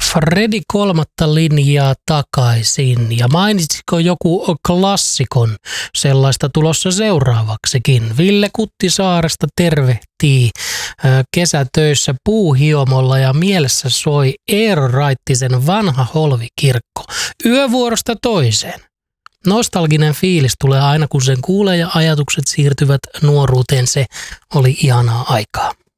Fredi kolmatta linjaa takaisin. Ja mainitsiko joku klassikon sellaista tulossa seuraavaksikin? Ville Kuttisaaresta tervehtii kesätöissä puuhiomolla ja mielessä soi Eero Raittisen Vanha Holvikirkko yövuorosta toiseen. Nostalginen fiilis tulee aina kun sen kuulee ja ajatukset siirtyvät nuoruuteen. Se oli ihanaa aikaa.